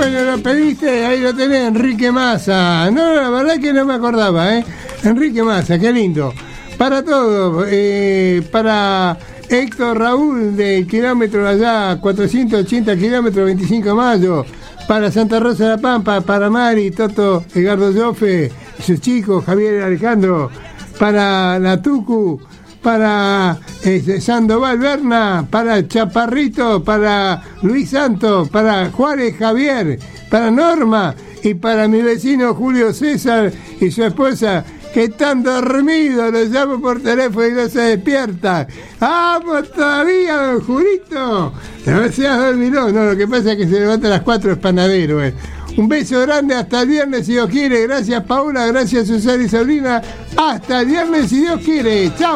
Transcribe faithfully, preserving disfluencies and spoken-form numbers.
Bueno, lo pediste, ahí lo tenés, Enrique Massa. No, la verdad que no me acordaba, ¿eh? Enrique Massa, qué lindo. Para todos, eh, para Héctor Raúl del kilómetro allá, cuatrocientos ochenta kilómetros, veinticinco de mayo. Para Santa Rosa de la Pampa, para Mari, Toto, Edgardo Joffe, sus chicos, Javier y Alejandro. Para la Tucu, para eh, Sandoval Berna, para Chaparrito, para Luis Santos, para Juárez Javier, para Norma y para mi vecino Julio César y su esposa, que están dormidos, los llamo por teléfono y no se despiertan. ¡Vamos todavía, don Julito! No se ha dormido, no, lo que pasa es que se levanta a las cuatro, es panadero, eh. Un beso grande, hasta el viernes si Dios quiere. Gracias Paula, gracias Susana y Sabrina. Hasta el viernes si Dios quiere. Chao.